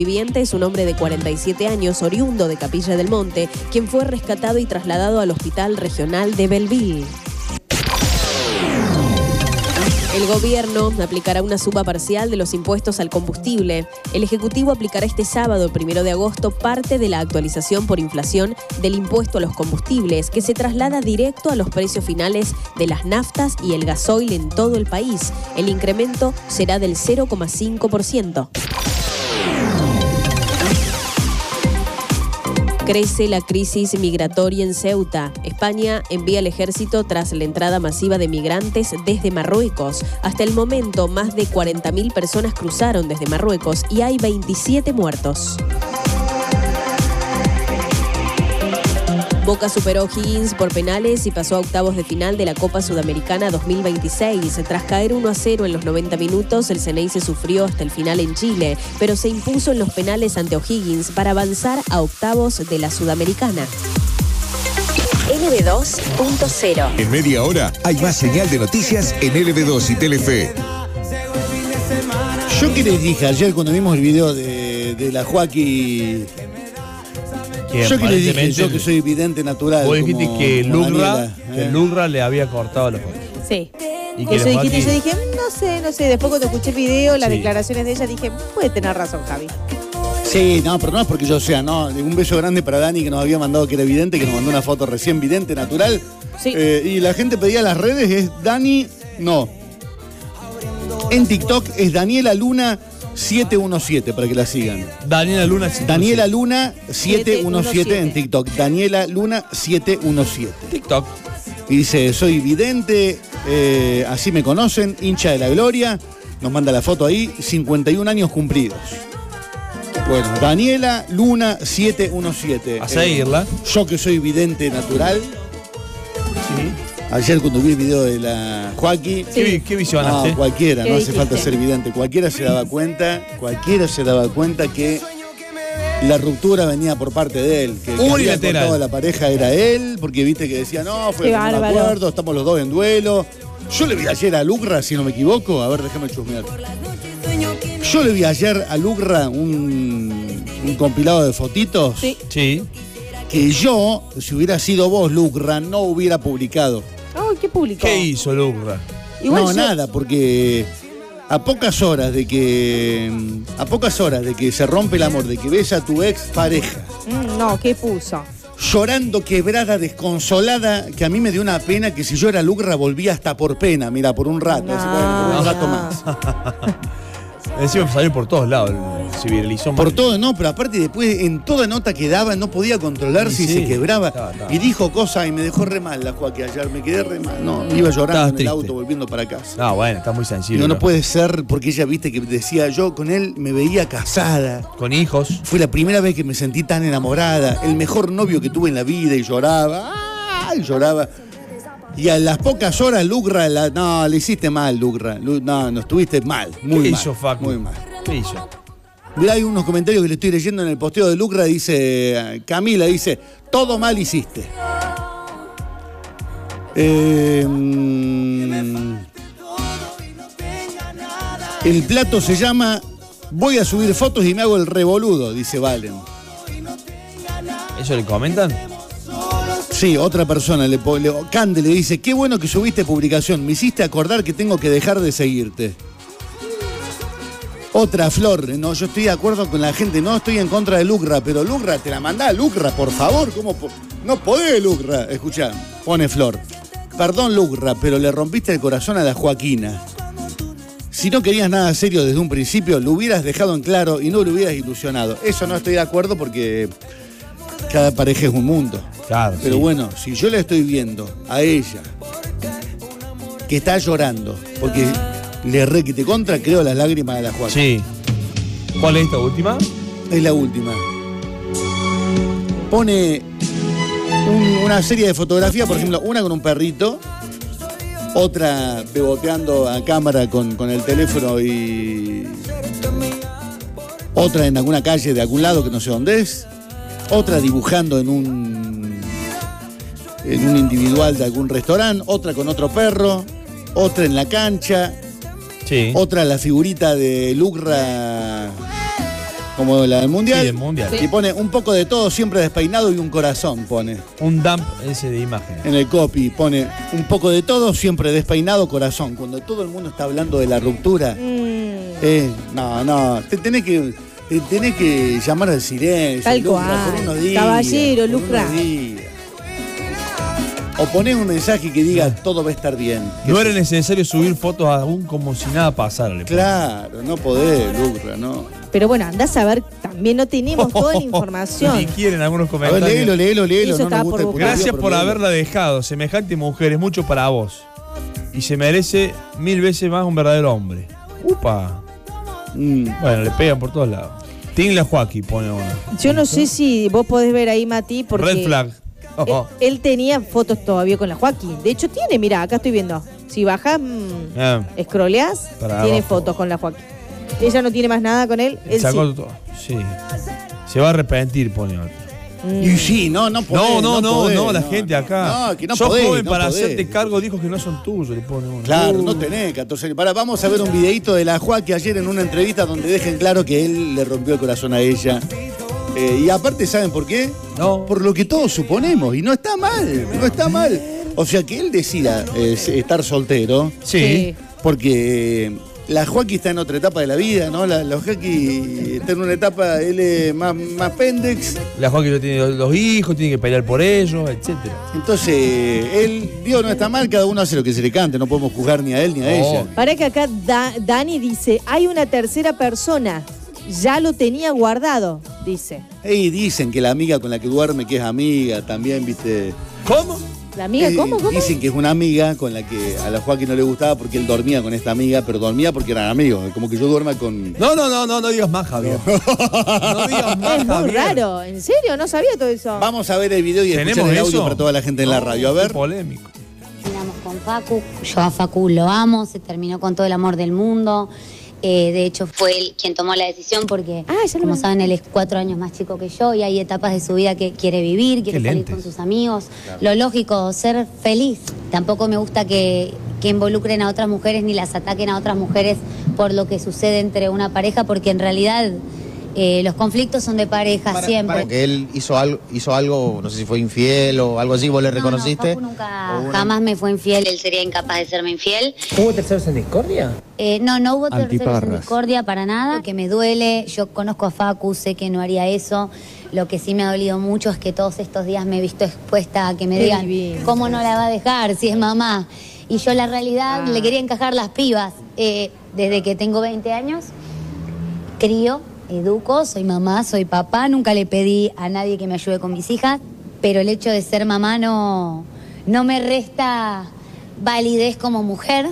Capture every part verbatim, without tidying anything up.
Viviente es un hombre de cuarenta y siete años, oriundo de Capilla del Monte, quien fue rescatado y trasladado al Hospital Regional de Belleville. El gobierno aplicará una suba parcial de los impuestos al combustible. El Ejecutivo aplicará este sábado, primero de agosto, parte de la actualización por inflación del impuesto a los combustibles, que se traslada directo a los precios finales de las naftas y el gasoil en todo el país. El incremento será del cero coma cinco por ciento. Crece la crisis migratoria en Ceuta. España envía al ejército tras la entrada masiva de migrantes desde Marruecos. Hasta el momento, más de cuarenta mil personas cruzaron desde Marruecos y hay veintisiete muertos. Boca superó a O'Higgins por penales y pasó a octavos de final de la Copa Sudamericana dos mil veintiséis. Tras caer uno a cero en los noventa minutos, el Ceneice sufrió hasta el final en Chile, pero se impuso en los penales ante O'Higgins para avanzar a octavos de la Sudamericana. L B dos punto cero. En media hora hay más señal de noticias en L B dos y Telefe. Yo que les dije ayer cuando vimos el video de, de la Joaquín... Que yo que le dije, yo que soy vidente natural. Vos dijiste como, que como Lurra, Daniela, que ¿eh? Lurra le había cortado los ojos. Sí. Y que Eso los dijiste, y Joaquín- yo dije, no sé, no sé. Después cuando escuché el video, las Sí. declaraciones de ella, dije, puede tener razón, Javi. Sí, no, pero no es porque yo sea, no. Un beso grande para Dani que nos había mandado que era vidente, que nos mandó una foto recién vidente natural. Sí. Eh, y la gente pedía las redes, es Dani, no. En TikTok es Daniela Luna siete uno siete para que la sigan. Daniela Luna. sí, Daniela sí. Luna siete uno siete en TikTok. Daniela Luna siete uno siete. TikTok. Y dice, soy vidente, eh, así me conocen, hincha de la gloria. Nos manda la foto ahí, cincuenta y un años cumplidos. Bueno, Daniela Luna siete uno siete. A seguirla. Eh, yo que soy vidente natural. Sí. Ayer cuando vi el video de la Joaquín. ¿Qué, vi- qué visionaste? No, cualquiera, ¿Qué no hace dijiste? falta ser vidente. Cualquiera se daba cuenta, cualquiera se daba cuenta que la ruptura venía por parte de él. Que el que había Unilateral. cortado a la pareja era él, porque viste que decía, no, fue Qué un bárbaro. acuerdo, estamos los dos en duelo. Yo le vi ayer a Lucra, si no me equivoco, a ver, déjame chusmear. Yo le vi ayer a Lucra un, un compilado de fotitos Sí. Sí. que yo, si hubiera sido vos, Lucra, no hubiera publicado. Ay, ¿qué público? ¿Qué hizo Lurra? Igual no, yo- nada, porque a pocas horas de que a pocas horas de que se rompe el amor, de que ves a tu ex pareja Mm, no, ¿qué puso? llorando, quebrada, desconsolada, que a mí me dio una pena que si yo era Lucra volvía hasta por pena, mira, por un rato, No, así, bueno, por un rato no. más. Encima salió por todos lados. Se viralizó Por mal. todo, no, pero aparte después en toda nota que daba no podía controlarse Sí, y sí. se quebraba. Estaba, estaba. Y dijo cosas y me dejó re mal la Joaquín ayer, me quedé re mal. No, iba llorando Estabas en el triste. auto volviendo para casa. No, bueno, está muy sensible. Digo, no ¿no? puede ser, porque ella, viste, que decía, yo con él me veía casada. Con hijos. Fue la primera vez que me sentí tan enamorada. El mejor novio que tuve en la vida y lloraba. ¡Ah! Y lloraba. Y a las pocas horas, Lucra, la, no, le hiciste mal, Lucra. Lu- No, no, estuviste mal. Muy ¿Qué mal. hizo Facu? Muy mal. ¿Qué hizo? Mirá, hay unos comentarios que le estoy leyendo en el posteo de Lucra. Dice, Camila dice, todo mal hiciste. Eh, mm, el plato se llama voy a subir fotos y me hago el revoludo, dice Valen. ¿Eso le comentan? Sí, otra persona, le, po- le- Cande le dice, qué bueno que subiste publicación, me hiciste acordar que tengo que dejar de seguirte. Otra Flor, no, yo estoy de acuerdo con la gente, no estoy en contra de Lucra, pero Lucra, te la mandá a Lucra, por favor, ¿cómo po- no podés, Lucra? Escuchá, pone Flor. Perdón, Lucra, pero le rompiste el corazón a la Joaquina. Si no querías nada serio desde un principio, lo hubieras dejado en claro y no lo hubieras ilusionado. Eso no estoy de acuerdo porque cada pareja es un mundo. Claro. Pero sí. bueno, si yo la estoy viendo a ella, que está llorando, porque le re que te contra, creo las lágrimas de la Joaquín. Sí. ¿Cuál es esta última? Es la última. Pone un- una serie de fotografías, por ejemplo, una con un perrito, otra beboteando a cámara con, con el teléfono y otra en alguna calle de algún lado que no sé dónde es, otra dibujando en un en un individual de algún restaurante, otra con otro perro, otra en la cancha, Sí. otra la figurita de Lucra como la del Mundial. Sí, del Mundial. Y pone un poco de todo, siempre despeinado y un corazón, pone. Un dump ese de imágenes. En el copy pone un poco de todo, siempre despeinado, corazón. Cuando todo el mundo está hablando de la ruptura, Mm, eh, no, no, te tenés que, te tenés que llamar al silencio. Tal Lucra, cual. por unos días, Caballero, por Lucra. unos días. O ponés un mensaje que diga todo va a estar bien. No Que era se- necesario subir fotos aún como si nada pasara. le Claro, no podés, Lucra, no. Pero bueno, andás a ver, también no tenemos toda la Ni información. quieren algunos A ver, comentarios. léelo, léelo, léelo. Eso No nos estaba gusta por el buscar. puterío, Gracias pero por léelo. haberla dejado. Semejante mujer es mucho para vos. Y se merece mil veces más un verdadero hombre. Upa. Mm. Bueno, le pegan por todos lados. Tim La Joaquín pone uno. Yo no sé si vos podés ver ahí, Mati, porque Red flag. Oh, él, oh. él tenía fotos todavía con la Joaquín. De hecho, tiene, mira, acá estoy viendo. Si bajás, mm, Ah, scrolleás, Para tiene abajo. fotos con la Joaquín. Ella no tiene más nada con él. Él sacó sí. todo. Sí. Se va a arrepentir, pone otro. Mm. Y sí, no, no podés. No, no, no, podés, no, la gente acá. No, que no Sos podés, joven no para podés. hacerte cargo de hijos que no son tuyos, le pone uno. Claro, Uh. no tenés catorce años. Pará, vamos a ver un videíto de la Joaquín ayer en una entrevista donde dejen claro que él le rompió el corazón a ella. Eh, y aparte, ¿saben por qué? No. Por lo que todos suponemos. Y no está mal, no está mal. O sea, que él decida eh, estar soltero, Sí. Sí. porque eh, la Joaquín está en otra etapa de la vida, ¿no? La, la Joaquín está en una etapa, él es más, más pendex. La Joaquín tiene los, los hijos, tiene que pelear por ellos, etcétera. Entonces, él, Dios, no está mal, cada uno hace lo que se le cante, no podemos juzgar ni a él ni a No. ella. Para que acá Da- Dani dice, hay una tercera persona. Ya lo tenía guardado, dice. Y dicen que la amiga con la que duerme, que es amiga, también, viste. ¿Cómo? ¿La amiga Eh, cómo? ¿Cómo? Dicen que es una amiga con la que a la Joaquín no le gustaba porque él dormía con esta amiga, pero dormía porque eran amigos. Como que yo duerma con. No, no, no, no, no digas más, Javier. No digas más, Es muy Javier. raro. ¿En serio? No sabía todo eso. Vamos a ver el video y escuchar ¿Tenemos el audio eso? para toda la gente en la radio. A Qué ver. polémico. Terminamos con Facu, yo a Facu lo amo, se terminó con todo el amor del mundo. Eh, de hecho fue él quien tomó la decisión porque, Ah, ya lo como vi. saben, él es cuatro años más chico que yo y hay etapas de su vida que quiere vivir, quiere Qué salir lentes. con sus amigos. Lo lógico, ser feliz. Tampoco me gusta que, que involucren a otras mujeres ni las ataquen a otras mujeres por lo que sucede entre una pareja, porque en realidad eh, los conflictos son de pareja Para- siempre. para que él hizo algo, hizo algo, no sé si fue infiel o algo así, ¿vos le No, reconociste? No, Facu nunca, ¿O una- jamás me fue infiel, él sería incapaz de serme infiel. ¿Hubo terceros en discordia? Eh, no, no hubo terceros en Antiparras. discordia para nada, que me duele, yo conozco a Facu, sé que no haría eso, lo que sí me ha dolido mucho es que todos estos días me he visto expuesta a que me Qué digan, divino. ¿cómo no la va a dejar si es mamá? Y yo la realidad Ah. le quería encajar las pibas, eh, desde que tengo veinte años, crío, educo, soy mamá, soy papá, nunca le pedí a nadie que me ayude con mis hijas, pero el hecho de ser mamá no, no me resta validez como mujer.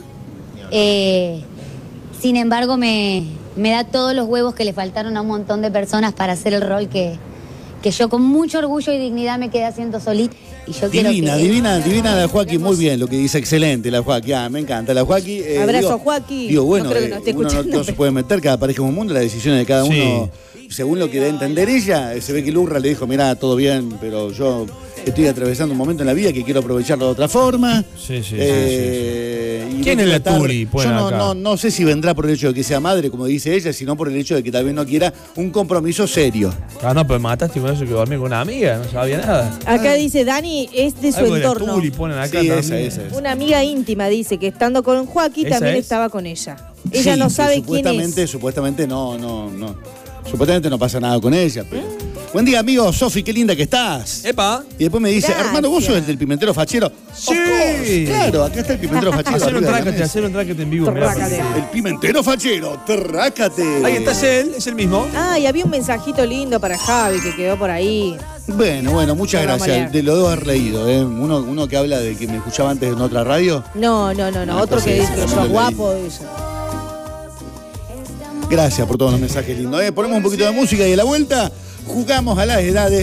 Eh, sin embargo, me, me da todos los huevos que le faltaron a un montón de personas para hacer el rol que, que yo con mucho orgullo y dignidad me quedé haciendo solita. Y yo quiero Divina, que- divina, divina la Joaquín, muy bien lo que dice, excelente la Joaquín, ah, me encanta la Joaquín. eh, Abrazo, digo- Joaquín. Digo, bueno, No creo que eh, nos esté uno no, escuchando, no se pero- puede meter, cada pareja es un mundo, las decisiones de cada Sí. uno, según lo que da a entender ella, eh, se ve que Lurra le dijo, mirá, todo bien, pero yo estoy atravesando un momento en la vida que quiero aprovecharlo de otra forma. Sí, sí, sí, Eh, y ¿Quién no es la quiero estar- Turi? Yo Ponen no, acá. no, no sé si vendrá por el hecho de que sea madre, como dice ella, sino por el hecho de que tal vez no quiera un compromiso serio. Ah, no, pero mataste con eso que dormí con una amiga, no sabía nada. Acá dice, Dani es de su Algo de la entorno. Tuli ponen acá Sí, también. esa, esa, esa. Una amiga íntima dice que estando con Joaquín ¿Esa también es? estaba con ella. Ella Sí, no que sabe quién supuestamente, es. Supuestamente no, no, no. Supuestamente no pasa nada con ella. Pero... Buen día, amigo. Sofi, qué linda que estás. ¡Epa! Y después me dice, Gracias. hermano, vos sos el del pimentero fachero. Sí. Of course, claro, acá está el pimentero fachero. Hacer un arriba de la trácate, mesa. hacer un trácate en vivo. mirá. Trácate. El pimentero fachero, trácate. Ahí está, es él, es el mismo. Ah, y había un mensajito lindo para Javi que quedó por ahí. Bueno, bueno, muchas Lo vamos a gracias. leer. De los dos haber leído, ¿eh? Uno, uno que habla de que me escuchaba antes en otra radio. No, no, no, no. Ah, Otro que entonces, dice que lo sos leí. guapo. Dice. Gracias por todos los mensajes lindos. ¿eh? Ponemos un poquito de música y a la vuelta jugamos a las edades.